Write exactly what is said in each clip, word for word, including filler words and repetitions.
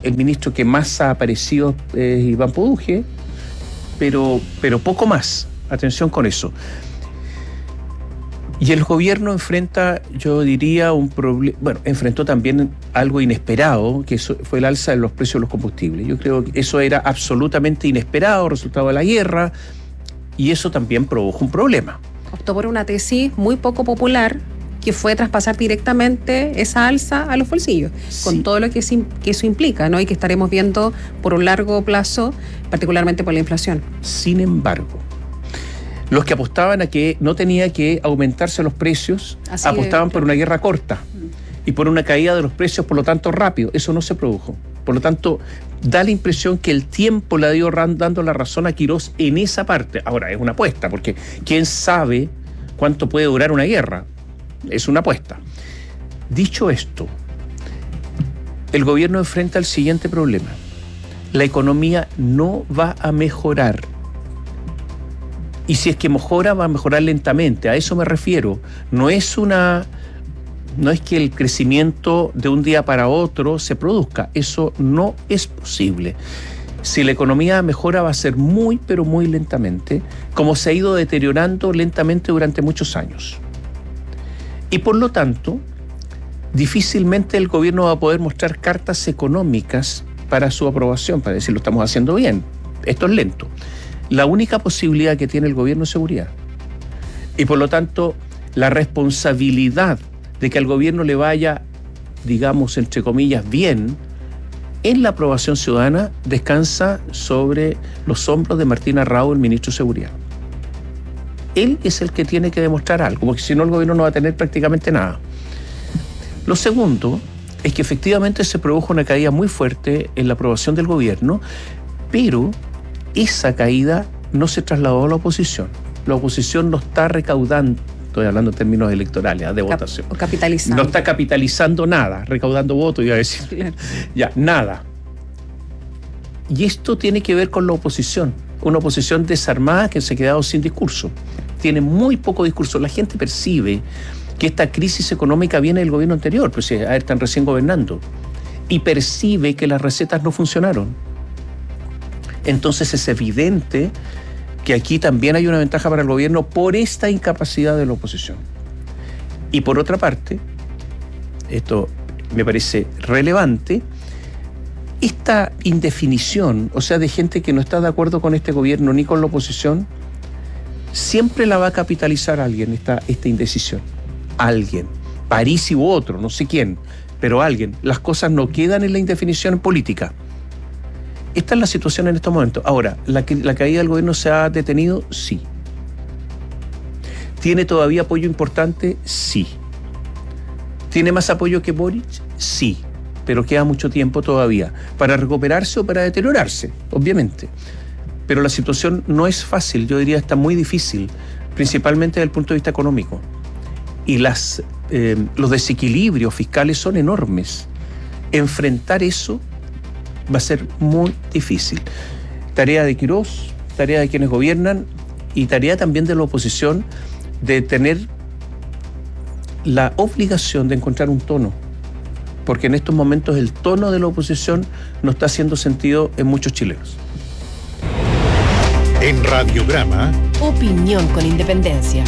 el ministro que más ha aparecido es Iván Poduje, pero, pero poco más. Atención con eso. Y el gobierno enfrenta, yo diría, un problema, bueno, enfrentó también algo inesperado, que eso fue el alza de los precios de los combustibles. Yo creo que eso era absolutamente inesperado, resultado de la guerra, y eso también produjo un problema. Optó por una tesis muy poco popular, que fue traspasar directamente esa alza a los bolsillos, sí, con todo lo que, que eso implica, ¿no? Y que estaremos viendo por un largo plazo, particularmente por la inflación. Sin embargo, los que apostaban a que no tenía que aumentarse los precios, Así apostaban es. por una guerra corta y por una caída de los precios, por lo tanto, rápido. Eso no se produjo. Por lo tanto, da la impresión que el tiempo le ha ido dando la razón a Quirós en esa parte. Ahora, es una apuesta, porque ¿quién sabe cuánto puede durar una guerra? Es una apuesta. Dicho esto, el gobierno enfrenta el siguiente problema. La economía no va a mejorar. Y si es que mejora, va a mejorar lentamente. A eso me refiero. No es una, no es que el crecimiento de un día para otro se produzca. Eso no es posible. Si la economía mejora, va a ser muy, pero muy lentamente, como se ha ido deteriorando lentamente durante muchos años. Y por lo tanto, difícilmente el gobierno va a poder mostrar cartas económicas para su aprobación, para decir lo estamos haciendo bien. Esto es lento. La única posibilidad que tiene el gobierno es seguridad. Y por lo tanto, la responsabilidad de que al gobierno le vaya, digamos, entre comillas, bien, en la aprobación ciudadana, descansa sobre los hombros de Martín Arrau, el ministro de Seguridad. Él es el que tiene que demostrar algo, porque si no el gobierno no va a tener prácticamente nada. Lo segundo es que efectivamente se produjo una caída muy fuerte en la aprobación del gobierno, pero esa caída no se trasladó a la oposición. La oposición no está recaudando, estoy hablando en términos electorales, de votación. O capitalizando. No está capitalizando nada, recaudando votos, iba a decir. Claro. Ya, nada. Y esto tiene que ver con la oposición. Una oposición desarmada que se ha quedado sin discurso. Tiene muy poco discurso. La gente percibe que esta crisis económica viene del gobierno anterior, pues a ver, están recién gobernando. Y percibe que las recetas no funcionaron. Entonces es evidente que aquí también hay una ventaja para el gobierno por esta incapacidad de la oposición. Y por otra parte, esto me parece relevante, esta indefinición, o sea, de gente que no está de acuerdo con este gobierno ni con la oposición, siempre la va a capitalizar alguien, esta, esta indecisión. Alguien. París u otro, no sé quién, pero alguien. Las cosas no quedan en la indefinición política. Esta es la situación en estos momentos. Ahora, ¿la, la caída del gobierno se ha detenido? Sí. ¿Tiene todavía apoyo importante? Sí. ¿Tiene más apoyo que Boric? Sí. Pero queda mucho tiempo todavía para recuperarse o para deteriorarse, obviamente. Pero la situación no es fácil, yo diría está muy difícil, principalmente desde el punto de vista económico. Y las, eh, los desequilibrios fiscales son enormes. Enfrentar eso va a ser muy difícil. Tarea de Quirós, tarea de quienes gobiernan y tarea también de la oposición de tener la obligación de encontrar un tono, porque en estos momentos el tono de la oposición no está haciendo sentido en muchos chilenos. En Radiograma, opinión con independencia.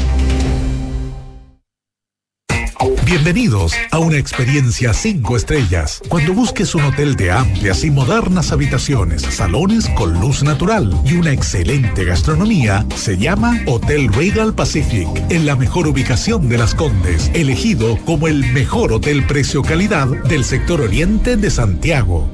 Bienvenidos a una experiencia cinco estrellas. Cuando busques un hotel de amplias y modernas habitaciones, salones con luz natural y una excelente gastronomía, se llama Hotel Regal Pacific, en la mejor ubicación de Las Condes, elegido como el mejor hotel precio-calidad del sector oriente de Santiago.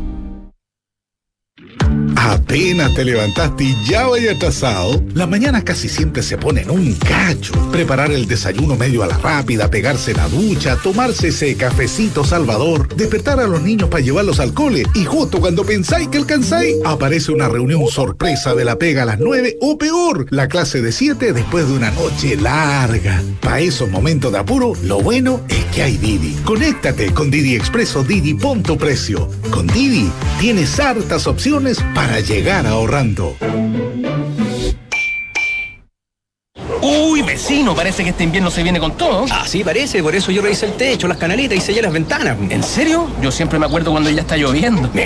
Apenas te levantaste y ya vaya atrasado. Las mañanas casi siempre se ponen un cacho. Preparar el desayuno medio a la rápida, pegarse la ducha, tomarse ese cafecito salvador, despertar a los niños para llevarlos al cole y justo cuando pensáis que alcanzáis, aparece una reunión sorpresa de la pega a las nueve o peor, la clase de siete después de una noche larga. Para esos momentos de apuro, lo bueno es que hay Didi. Conéctate con Didi Expreso Didi Punto Precio. Con Didi tienes hartas opciones para llegar ahorrando. Uy, vecino, parece que este invierno se viene con todo. Ah, sí, parece, por eso yo revisé el techo, las canaletas y sellé las ventanas. ¿En serio? Yo siempre me acuerdo cuando ya está lloviendo.